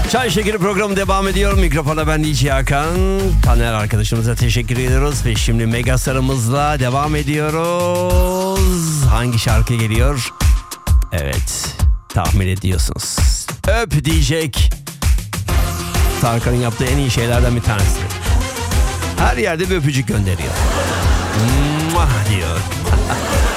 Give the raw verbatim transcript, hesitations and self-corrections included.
Çay Şekeri programı devam ediyor. Mikrofona ben D J Hakan. Taner arkadaşımıza teşekkür ediyoruz. Ve şimdi Megastar'ımızla devam ediyoruz. Hangi şarkı geliyor? Evet, tahmin ediyorsunuz. Öp diyecek. Tarkan'ın yaptığı en iyi şeylerden bir tanesi. Her yerde bir öpücük gönderiyor. Mwah diyor.